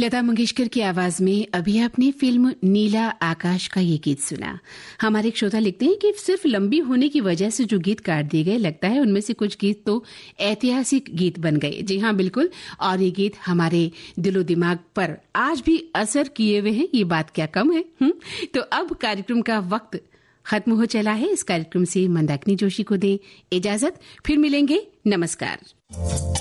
लता मंगेशकर की आवाज में अभी आपने फिल्म नीला आकाश का ये गीत सुना। हमारे एक श्रोता लिखते हैं कि सिर्फ लंबी होने की वजह से जो गीत काट दिए गए, लगता है उनमें से कुछ गीत तो ऐतिहासिक गीत बन गए। जी हाँ, बिल्कुल। और ये गीत हमारे दिलो दिमाग पर आज भी असर किए हुए हैं, ये बात क्या कम है। तो अब कार्यक्रम का वक्त खत्म हो चला है। इस कार्यक्रम से मंदाकिनी जोशी को दें इजाजत। फिर मिलेंगे। नमस्कार।